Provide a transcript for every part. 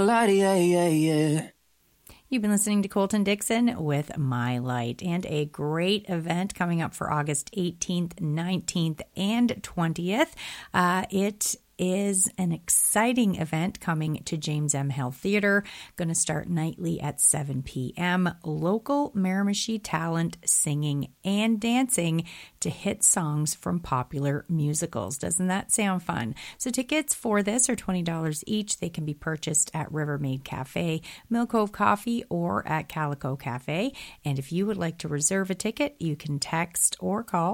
You've been listening to Colton Dixon with My Light, and a great event coming up for August 18th, 19th, and 20th. It is an exciting event coming to James M. Hill Theater. Going to start nightly at 7 p.m. Local Miramichi talent singing and dancing to hit songs from popular musicals. Doesn't that sound fun? So tickets for this are $20 each. They can be purchased at Rivermaid Cafe, Mill Cove Coffee, or at Calico Cafe. And if you would like to reserve a ticket, you can text or call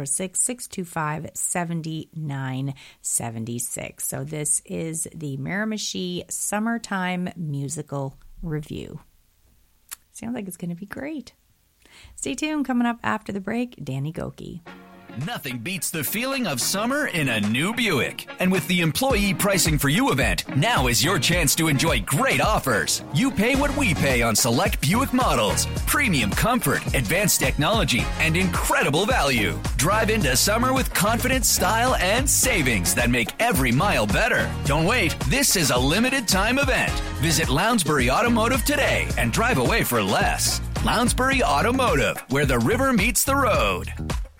506-625-7976. So this is the Miramichi Summertime Musical Review. Sounds like it's going to be great. Stay tuned. Coming up after the break, Danny Goki. Nothing beats the feeling of summer in a new Buick. And with the Employee Pricing for You event, now is your chance to enjoy great offers. You pay what we pay on select Buick models. Premium comfort, advanced technology, and incredible value. Drive into summer with confidence, style, and savings that make every mile better. Don't wait. This is a limited time event. Visit Lounsbury Automotive today and drive away for less. Lounsbury Automotive, where the river meets the road.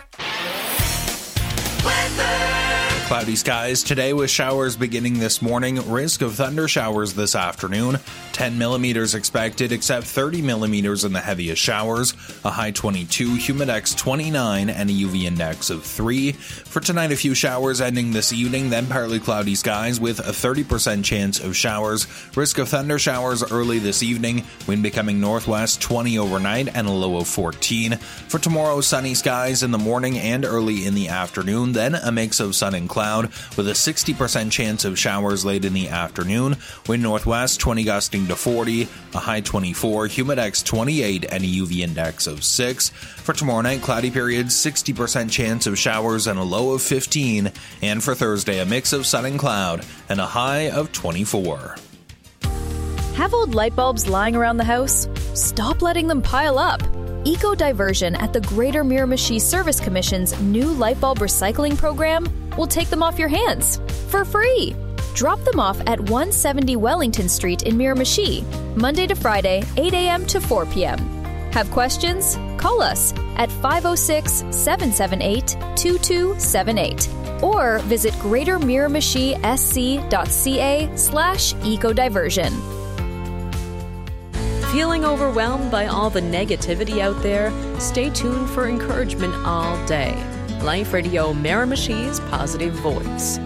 Cloudy skies today with showers beginning this morning. Risk of thunder showers this afternoon. 10 millimeters expected, except 30 millimeters in the heaviest showers. A high 22, humidex 29, and a UV index of 3. For tonight, a few showers ending this evening, then partly cloudy skies with a 30% chance of showers. Risk of thunder showers early this evening. Wind becoming northwest 20 overnight and a low of 14. For tomorrow, sunny skies in the morning and early in the afternoon, then a mix of sun and cloud with a 60% chance of showers late in the afternoon. Wind northwest 20 gusting to 40, a high 24, humidex 28, and a UV index of 6. For tomorrow night, cloudy periods, 60% chance of showers and a low of 15. And for Thursday, a mix of sun and cloud and a high of 24. Have old light bulbs lying around the house? Stop letting them pile up. Eco Diversion at the Greater Miramichi Service Commission's new light bulb recycling program will take them off your hands for free. Drop them off at 170 Wellington Street in Miramichi, Monday to Friday, 8 a.m. to 4 p.m. Have questions? Call us at 506-778-2278 or visit greatermiramichi.sc.ca/ecodiversion. Feeling overwhelmed by all the negativity out there? Stay tuned for encouragement all day. Life Radio Miramichi's Positive Voice.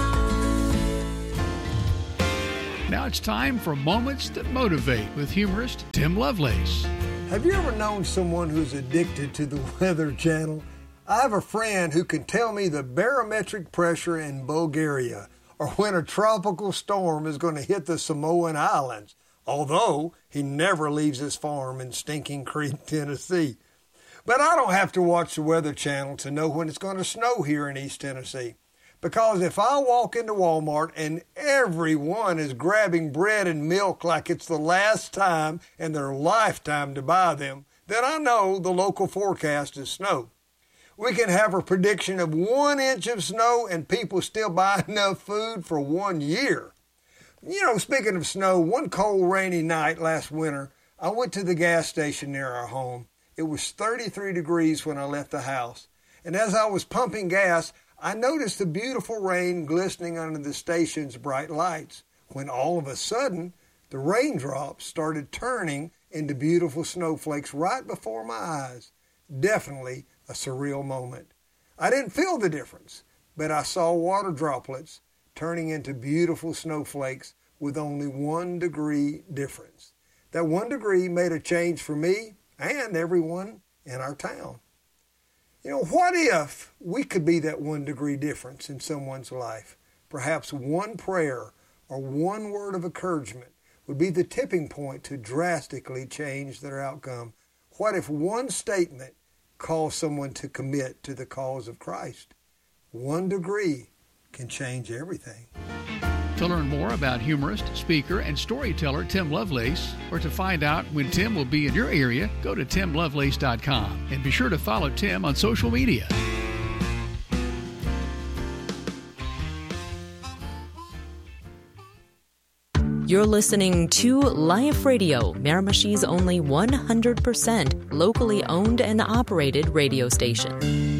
Now it's time for Moments That Motivate with humorist Tim Lovelace. Have you ever known someone who's addicted to the Weather Channel? I have a friend who can tell me the barometric pressure in Bulgaria or when a tropical storm is going to hit the Samoan Islands, although he never leaves his farm in Stinking Creek, Tennessee. But I don't have to watch the Weather Channel to know when it's going to snow here in East Tennessee. Because if I walk into Walmart and everyone is grabbing bread and milk like it's the last time in their lifetime to buy them, then I know the local forecast is snow. We can have a prediction of 1 inch of snow and people still buy enough food for 1 year. You know, speaking of snow, one cold, rainy night last winter, I went to the gas station near our home. It was 33 degrees when I left the house. And as I was pumping gas, I noticed the beautiful rain glistening under the station's bright lights, when all of a sudden, the raindrops started turning into beautiful snowflakes right before my eyes. Definitely a surreal moment. I didn't feel the difference, but I saw water droplets turning into beautiful snowflakes with only 1 degree difference. That 1 degree made a change for me and everyone in our town. You know, what if we could be that 1 degree difference in someone's life? Perhaps one prayer or one word of encouragement would be the tipping point to drastically change their outcome. What if one statement caused someone to commit to the cause of Christ? 1 degree can change everything. To learn more about humorist, speaker, and storyteller Tim Lovelace, or to find out when Tim will be in your area, go to timlovelace.com and be sure to follow Tim on social media. You're listening to Life Radio, Miramishi's only 100% locally owned and operated radio station.